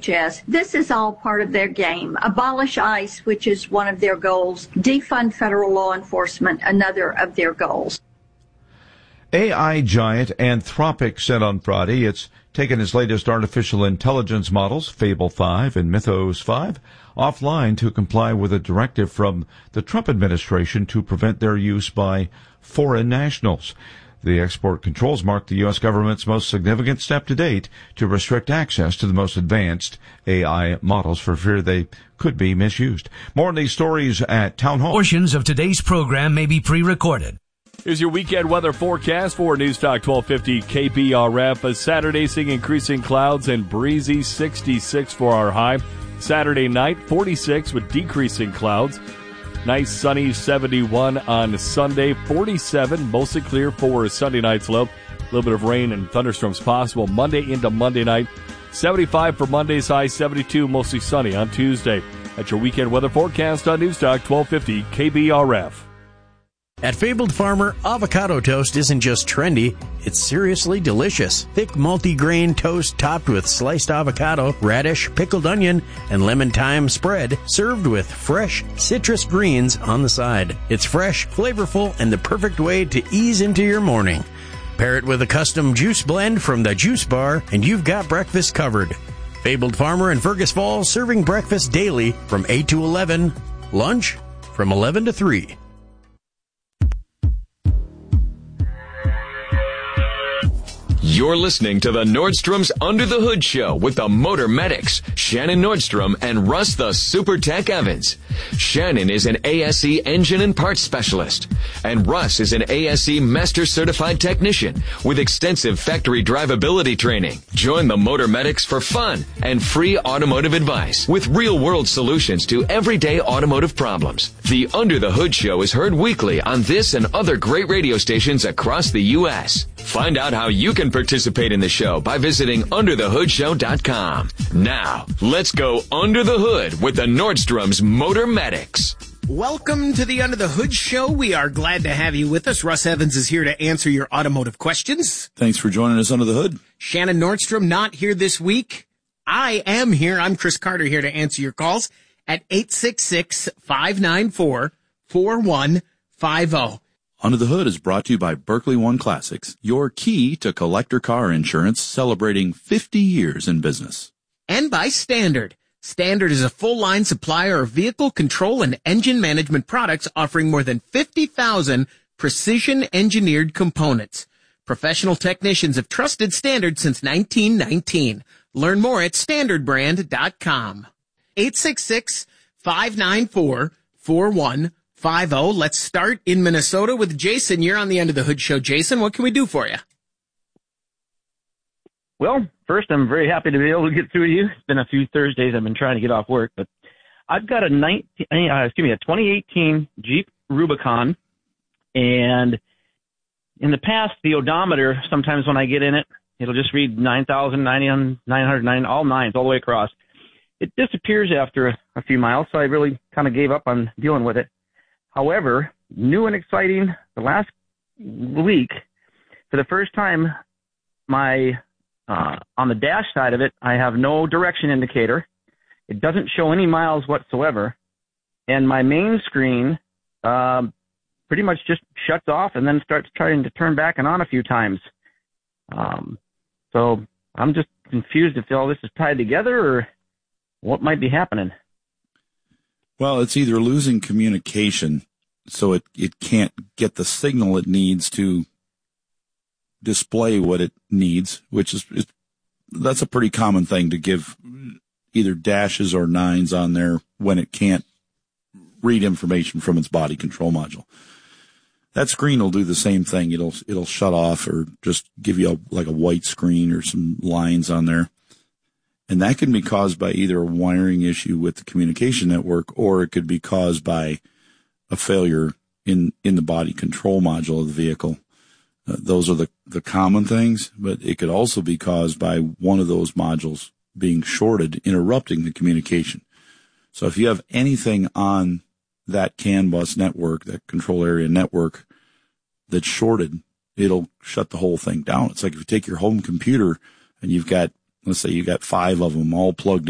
DHS. This is all part of their game. Abolish ICE, which is one of their goals. Defund federal law enforcement, another of their goals. AI giant Anthropic said on Friday it's taken its latest artificial intelligence models, Fable 5 and Mythos 5, offline to comply with a directive from the Trump administration to prevent their use by foreign nationals. The export controls mark the U.S. government's most significant step to date to restrict access to the most advanced AI models for fear they could be misused. More on these stories at Town Hall. Portions of today's program may be pre-recorded. Here's your weekend weather forecast for News Talk 1250 KBRF. A Saturday seeing increasing clouds and breezy, 66 for our high. Saturday night, 46 with decreasing clouds. Nice sunny 71 on Sunday, 47, mostly clear for Sunday night's low. A little bit of rain and thunderstorms possible Monday into Monday night. 75 for Monday's high, 72, mostly sunny on Tuesday. That's your weekend weather forecast on News Talk 1250 KBRF. At Fabled Farmer, avocado toast isn't just trendy, it's seriously delicious. Thick multi-grain toast topped with sliced avocado, radish, pickled onion, and lemon thyme spread, served with fresh citrus greens on the side. It's fresh, flavorful, and the perfect way to ease into your morning. Pair it with a custom juice blend from the Juice Bar, and you've got breakfast covered. Fabled Farmer in Fergus Falls, serving breakfast daily from 8 to 11, lunch from 11 to 3. You're listening to the Nordstrom's Under the Hood Show with the Motor Medics, Shannon Nordstrom and Russ the Super Tech Evans. Shannon is an ASE engine and parts specialist, and Russ is an ASE Master Certified Technician with extensive factory drivability training. Join the Motor Medics for fun and free automotive advice with real-world solutions to everyday automotive problems. The Under the Hood Show is heard weekly on this and other great radio stations across the U.S. Find out how you can participate in the show by visiting underthehoodshow.com. Now, let's go under the hood with the Nordstrom's Motor Medics. Welcome to the Under the Hood Show. We are glad to have you with us. Russ Evans is here to answer your automotive questions. Thanks for joining us under the hood. Shannon Nordstrom not here this week. I am here. I'm Chris Carter here to answer your calls at 866-594-4150. Under the Hood is brought to you by Berkeley One Classics, your key to collector car insurance, celebrating 50 years in business. And by Standard. Standard is a full-line supplier of vehicle control and engine management products offering more than 50,000 precision-engineered components. Professional technicians have trusted Standard since 1919. Learn more at standardbrand.com. 866-594-4150. Let's start in Minnesota with Jason. You're on the Under the Hood Show. Jason, what can we do for you? Well, first, I'm very happy to be able to get through to you. It's been a few Thursdays I've been trying to get off work, but I've got a 2018 Jeep Rubicon, and in the past, the odometer, sometimes when I get in it, it'll just read 9,909, all nines, all the way across. It disappears after a few miles, so I really kind of gave up on dealing with it. However, new and exciting, the last week, for the first time, my on the dash side of it, I have no direction indicator. It doesn't show any miles whatsoever. And my main screen pretty much just shuts off and then starts trying to turn back and on a few times. So I'm just confused if all this is tied together or what might be happening. Well, it's either losing communication, so it can't get the signal it needs to display what it needs, which is that's a pretty common thing to give either dashes or nines on there when it can't read information from its body control module. That screen will do the same thing. It'll shut off or just give you like a white screen or some lines on there. And that can be caused by either a wiring issue with the communication network, or it could be caused by a failure in the body control module of the vehicle. Those are the common things, but it could also be caused by one of those modules being shorted, interrupting the communication. So if you have anything on that CAN bus network, that control area network, that's shorted, it'll shut the whole thing down. It's like if you take your home computer and you've got, let's say you've got 5 of them all plugged